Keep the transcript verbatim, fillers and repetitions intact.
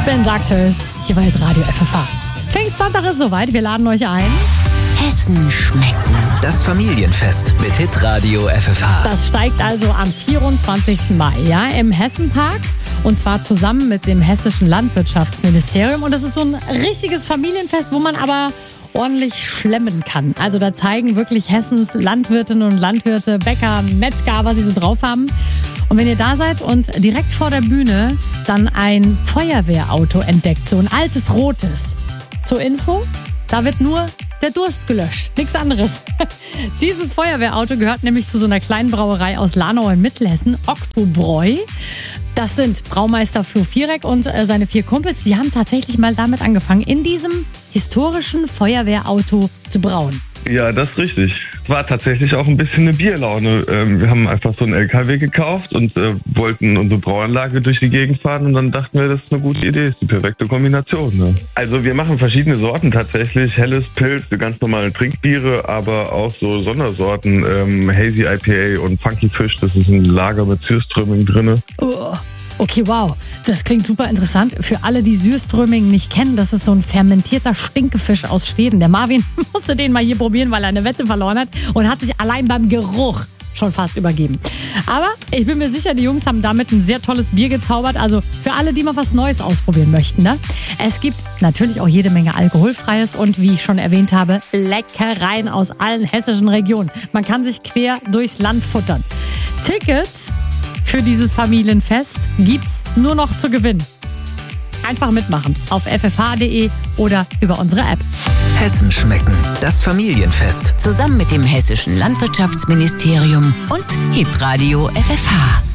Spin Doctors hier bei Radio F F H. Pfingstsonntag ist soweit, wir laden euch ein. Hessen schmecken. Das Familienfest mit Hitradio F F H. Das steigt also am vierundzwanzigsten Mai, ja, im Hessenpark. Und zwar zusammen mit dem Hessischen Landwirtschaftsministerium. Und das ist so ein richtiges Familienfest, wo man aber ordentlich schlemmen kann. Also da zeigen wirklich Hessens Landwirtinnen und Landwirte, Bäcker, Metzger, was sie so drauf haben. Und wenn ihr da seid und direkt vor der Bühne dann ein Feuerwehrauto entdeckt, so ein altes rotes. Zur Info, da wird nur der Durst gelöscht, nichts anderes. Dieses Feuerwehrauto gehört nämlich zu so einer kleinen Brauerei aus Lanau in Mittelhessen, Oktobräu. Das sind Braumeister Flo Vierek und äh, seine vier Kumpels. Die haben tatsächlich mal damit angefangen, in diesem historischen Feuerwehrauto zu brauen. Ja, das ist richtig. Es war tatsächlich auch ein bisschen eine Bierlaune. Ähm, wir haben einfach so einen L K W gekauft und äh, wollten unsere Brauanlage durch die Gegend fahren und dann dachten wir, das ist eine gute Idee, das ist die perfekte Kombination. Ne? Also wir machen verschiedene Sorten tatsächlich, helles Pilz, ganz normale Trinkbiere, aber auch so Sondersorten, ähm, Hazy I P A und Funky Fish, das ist ein Lager mit Surströmming drinne. Oh. Okay, wow. Das klingt super interessant. Für alle, die Surströmming nicht kennen, das ist so ein fermentierter Stinkefisch aus Schweden. Der Marvin musste den mal hier probieren, weil er eine Wette verloren hat und hat sich allein beim Geruch schon fast übergeben. Aber ich bin mir sicher, die Jungs haben damit ein sehr tolles Bier gezaubert. Also für alle, die mal was Neues ausprobieren möchten. Ne? Es gibt natürlich auch jede Menge Alkoholfreies und wie ich schon erwähnt habe, Leckereien aus allen hessischen Regionen. Man kann sich quer durchs Land futtern. Tickets für dieses Familienfest gibt's nur noch zu gewinnen. Einfach mitmachen auf f f h punkt d e oder über unsere App. Hessen schmecken. Das Familienfest. Zusammen mit dem Hessischen Landwirtschaftsministerium und Hitradio F F H.